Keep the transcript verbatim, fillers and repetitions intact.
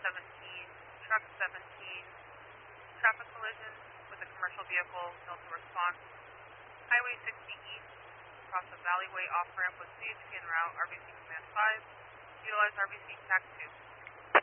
seventeen, truck seventeen, traffic collision with a commercial vehicle, failed to respond. Highway sixty East, across the Valleyway off-ramp with C H P en route, R B C Command five, utilize R B C TAC two.